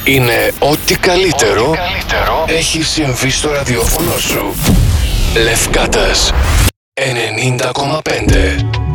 είναι ό,τι καλύτερο έχει συμβεί στο ραδιόφωνο σου. Λευκάτας 90,5.